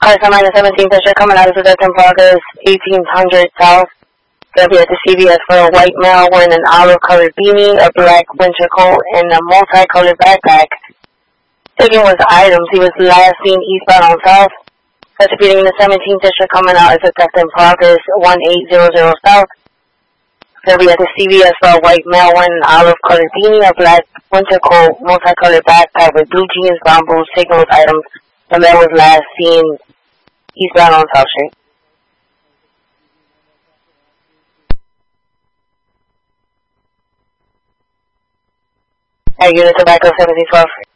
Car sign 17 District coming out of the Dutton Progress, 1800 South. Gonna be at the CVS for a white male wearing an olive-colored beanie, a black winter coat, and a multicolored backpack. Taking was the items. He was last seen eastbound on South. Executing the 17th District coming out as a Dutton Progress, 1800 South. Gonna be at the CVS for a white male wearing an olive-colored beanie, a black winter coat, multicolored backpack with blue jeans, brown boots. Taking was items. The man was last seen eastbound on South Street. Unit Tobacco 1712.